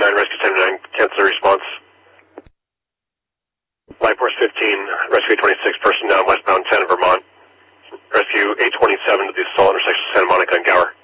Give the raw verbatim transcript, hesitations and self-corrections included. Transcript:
nine, Rescue seventy-nine, cancel the response. Life Force fifteen, Rescue twenty-six, person down westbound ten, Vermont. Rescue eight twenty-seven to the assault intersection of Santa Monica and Gower.